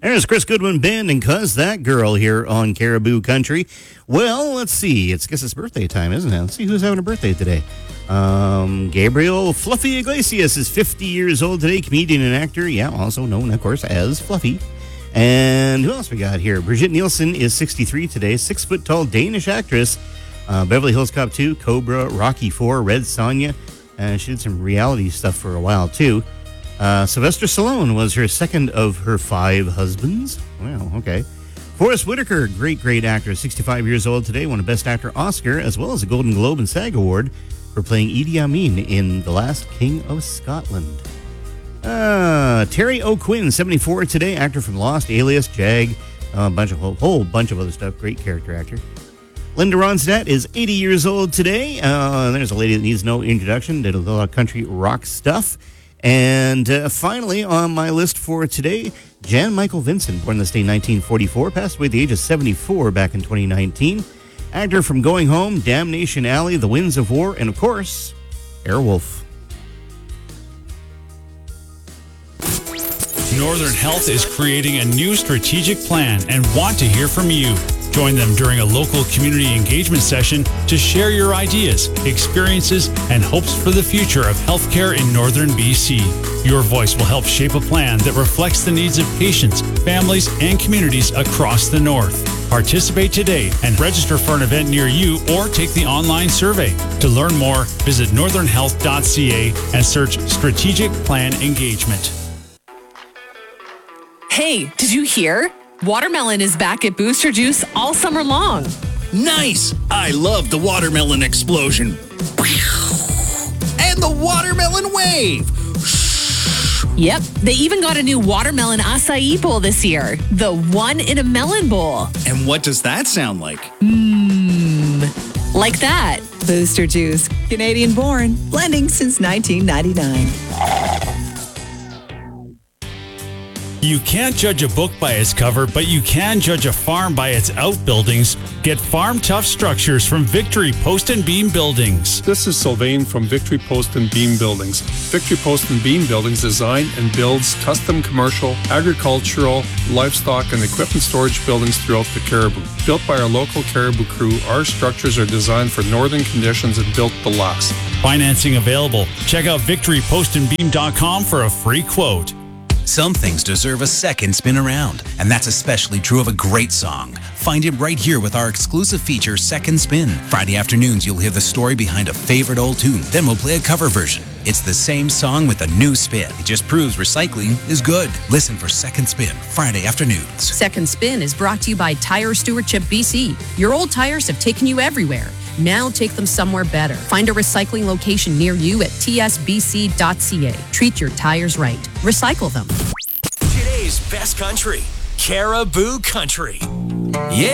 There's Chris Goodwin Band and Cuz That Girl here on Caribou Country. Well, let's see. I guess it's birthday time, isn't it? Let's see who's having a birthday today. Gabriel Fluffy Iglesias is 50 years old today. Comedian and actor. Yeah, also known, of course, as Fluffy. And who else we got here? Brigitte Nielsen is 63 today. 6-foot-tall Danish actress. Beverly Hills Cop 2, Cobra, Rocky 4, Red Sonja. She did some reality stuff for a while, too. Sylvester Stallone was her second of her 5 husbands. Well, okay. Forrest Whitaker, great actor, 65 years old today, won a Best Actor Oscar, as well as a Golden Globe and SAG Award for playing Idi Amin in The Last King of Scotland. Terry O'Quinn, 74 today, actor from Lost, Alias, Jag, a whole bunch of other stuff. Great character actor. Linda Ronstadt is 80 years old today. There's a lady that needs no introduction, did a lot of country rock stuff. And finally, on my list for today, Jan Michael Vincent, born this day in 1944, passed away at the age of 74 back in 2019. Actor from Going Home, Damnation Alley, The Winds of War, and of course, Airwolf. Northern Health is creating a new strategic plan and want to hear from you. Join them during a local community engagement session to share your ideas, experiences, and hopes for the future of healthcare in Northern BC. Your voice will help shape a plan that reflects the needs of patients, families, and communities across the North. Participate today and register for an event near you or take the online survey. To learn more, visit northernhealth.ca and search Strategic Plan Engagement. Hey, did you hear? Watermelon is back at Booster Juice all summer long. Nice! I love the watermelon explosion. And the watermelon wave. Yep, they even got a new watermelon acai bowl this year. The one in a melon bowl. And what does that sound like? Like that. Booster Juice, Canadian born, blending since 1999. You can't judge a book by its cover, but you can judge a farm by its outbuildings. Get Farm Tough Structures from Victory Post and Beam Buildings. This is Sylvain from Victory Post and Beam Buildings. Victory Post and Beam Buildings design and builds custom commercial, agricultural, livestock, and equipment storage buildings throughout the Caribou. Built by our local Caribou crew, our structures are designed for northern conditions and built to last. Financing available. Check out victorypostandbeam.com for a free quote. Some things deserve a second spin around, and that's especially true of a great song. Find it right here with our exclusive feature, Second Spin. Friday afternoons, you'll hear the story behind a favorite old tune. Then we'll play a cover version. It's the same song with a new spin. It just proves recycling is good. Listen for Second Spin, Friday afternoons. Second Spin is brought to you by Tire Stewardship BC. Your old tires have taken you everywhere. Now take them somewhere better. Find a recycling location near you at tsbc.ca. Treat your tires right. Recycle them. Today's best country, Caribou Country. Yeah.